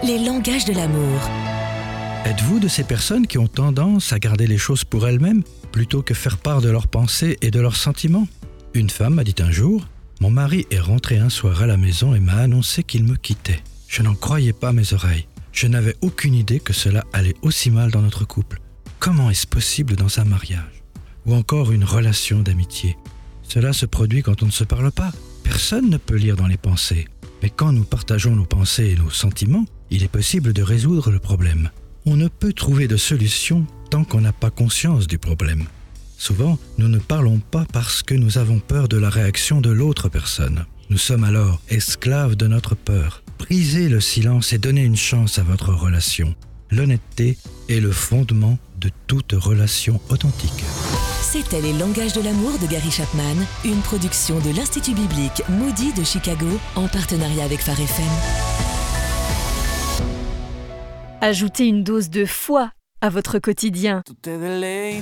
les langages de l'amour. Êtes-vous de ces personnes qui ont tendance à garder les choses pour elles-mêmes plutôt que faire part de leurs pensées et de leurs sentiments ? Une femme m'a dit un jour « Mon mari est rentré un soir à la maison et m'a annoncé qu'il me quittait. Je n'en croyais pas mes oreilles. Je n'avais aucune idée que cela allait aussi mal dans notre couple. Comment est-ce possible dans un mariage ? Ou encore une relation d'amitié. Cela se produit quand on ne se parle pas. Personne ne peut lire dans les pensées. Mais quand nous partageons nos pensées et nos sentiments, il est possible de résoudre le problème. On ne peut trouver de solution tant qu'on n'a pas conscience du problème. Souvent, nous ne parlons pas parce que nous avons peur de la réaction de l'autre personne. Nous sommes alors esclaves de notre peur. Brisez le silence et donnez une chance à votre relation. L'honnêteté est le fondement de toute relation authentique. C'était Les langages de l'amour de Gary Chapman, une production de l'Institut biblique Moody de Chicago en partenariat avec Phare FM. Ajoutez une dose de foi à votre quotidien. Tú te deleitas